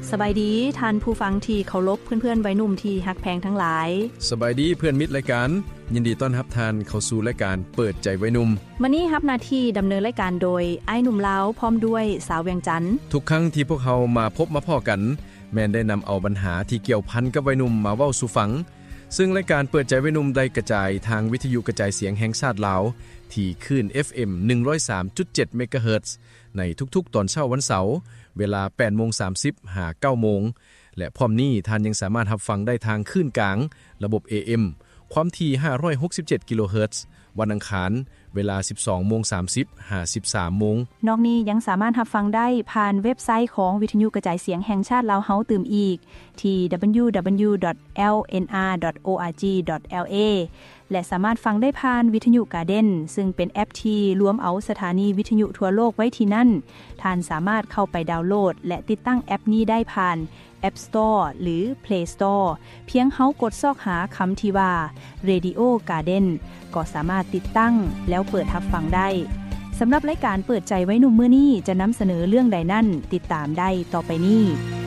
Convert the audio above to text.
สบายดีท่านผู้ฟังที่เคารพเพื่อนๆวัยหนุ่มที่ฮักแพงทั้งหลายสบายดีเพื่อนมิตรรายการยินดีต้อนรับท่านเข้าสู่รายการเปิดใจวัยหนุ่มมื้อนี้รับหน้าที่ดำเนินรายการโดยอ้ายหนุ่มลาวพร้อมด้วยสาวเวียงจันทน์ทุกครั้งที่พวกเขามาพบมาพ้อกันแม่นได้นำเอาปัญหาที่เกี่ยวพันกับวัยหนุ่มมาเว้าสู่ฟังซึ่งรายการเปิดใจวัยหนุ่มได้กระจายทางวิทยุกระจายเสียงแห่งชาติลาวที่คลื่น FM 103.7 เมกะเฮิรตซ์ในทุกๆตอนเช้าวันเสาร์เวลา 8:30 น. หา 9:00 น. และพร้อมนี้ท่านยังสามารถรับฟังได้ทางคลื่นกลางระบบ AM ความถี่567 กิโลเฮิรตซ์วันอังคารเวลา 12:30 น. หา 13:00 น. นอกนี้ยังสามารถรับฟังได้ผ่านเว็บไซต์ของวิทยุกระจายเสียงแห่งชาติลาวเฮาตื่มอีกที่ www.lnr.org.la และสามารถฟังได้ผ่านวิทยุกาเด้นซึ่งเป็นแอปที่รวมเอาสถานีวิทยุทั่วโลกไว้ที่นั่นท่านสามารถเข้าไปดาวน์โหลดและติดตั้งแอปนี้ได้ผ่าน App Store หรือ Play Store เพียงเฮากดซอกหาคำที่ว่า Radio Garden ก็สามารถติดตั้งแล้วเปิดรับฟังได้สำหรับรายการเปิดใจไว้หนุ่มมื้อนี้จะนำเสนอเรื่องใดนั่นติดตามได้ต่อไปนี้